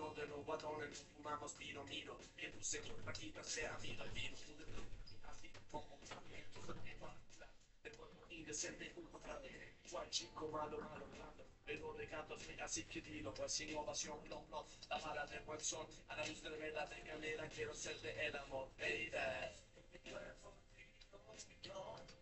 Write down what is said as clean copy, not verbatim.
chico de los guatones, nos fumamos vino, miro, que tu sector partida sea amigo, vino, así como indecente, cual chico malo, malo, malo, pero de gato así que dilo, pues sin ovación, no, no, la mala de buen son, a la luz de vela de canela, quiero ser de el amor, baby.